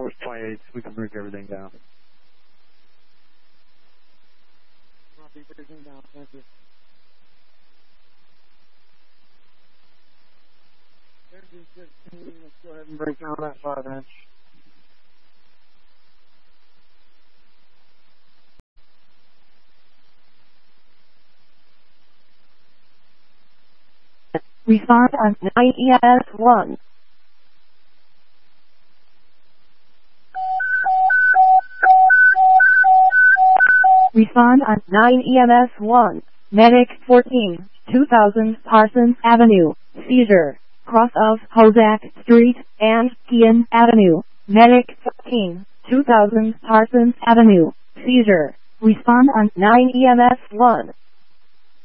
was 28, we can break everything down. I'll be breaking down, thank you. Let's go ahead and break down that 5-inch. Respond on 9ES1. Respond on 9EMS1. Medic 14, 2000 Parsons Avenue. Seizure. Cross of Hozak Street and Kean Avenue. Medic 14, 2000 Parsons Avenue. Seizure. Respond on 9EMS1.